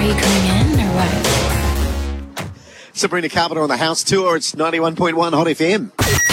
you coming in or what? Sabrina Carpenter on the house tour. It's 91.1 Hot FM.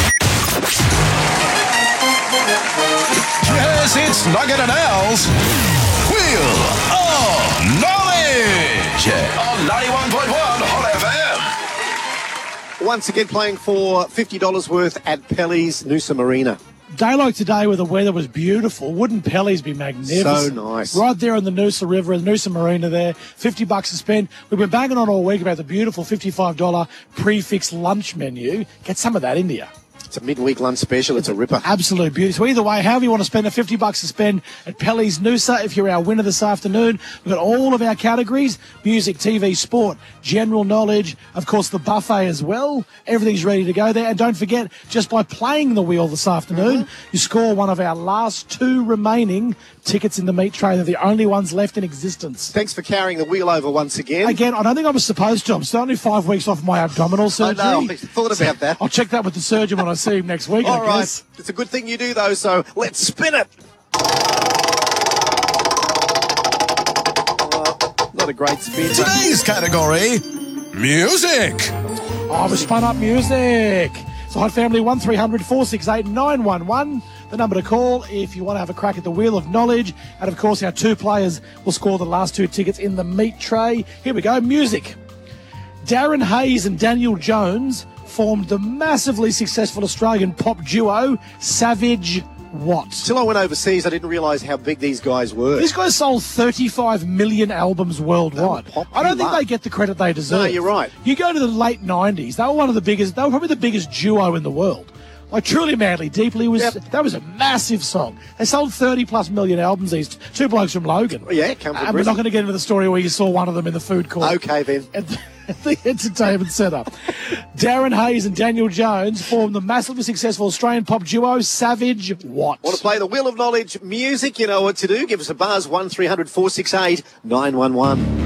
Yes, it's Nugget and Al's Wheel of Knowledge on 91.1 Hot FM. Once again playing for $50 worth at Pelly's Noosa Marina. Day like today where the weather was beautiful, wouldn't Pelly's be magnificent? So nice. Right there on the Noosa River, the Noosa Marina there, $50 to spend. We've been banging on all week about the beautiful $55 prefix lunch menu. Get some of that in you. It's a midweek lunch special. It's a ripper. Absolute beauty. So either way, however you want to spend the $50 to spend at Pelly's Noosa, if you're our winner this afternoon, we've got all of our categories: music, TV, sport, general knowledge, of course the buffet as well. Everything's ready to go there. And don't forget, just by playing the wheel this afternoon, you score one of our last 2 remaining tickets in the meat tray. They're the only ones left in existence. Thanks for carrying the wheel over once again. Again, I don't think I was supposed to. I'm still only 5 weeks off my abdominal surgery. I know. I thought about that. I'll check that with the surgeon when I see him next week. All I right. guess. It's a good thing you do, though, so let's spin it. Not a great spin. Today's category, music. Oh, we spun up music. So Hot Family 1300 468 911. The number to call if you want to have a crack at the Wheel of Knowledge. And of course, our 2 players will score the last 2 tickets in the meat tray. Here we go. Music. Darren Hayes and Daniel Jones formed the massively successful Australian pop duo Savage What? Till I went overseas, I didn't realise how big these guys were. These guys sold 35 million albums worldwide. I don't think they get the credit they deserve. No, you're right. You go to the late 90s, they were one of the biggest, they were probably the biggest duo in the world. Like Truly Madly Deeply that was a massive song. They sold 30 plus million albums, these 2 blokes from Logan. Yeah, come from And we're not going to get into the story where you saw one of them in the food court. Okay, then. At the entertainment centre. Darren Hayes and Daniel Jones formed the massively successful Australian pop duo Savage What? Want to play the Wheel of Knowledge music? You know what to do. Give us a buzz, 1300 468 911.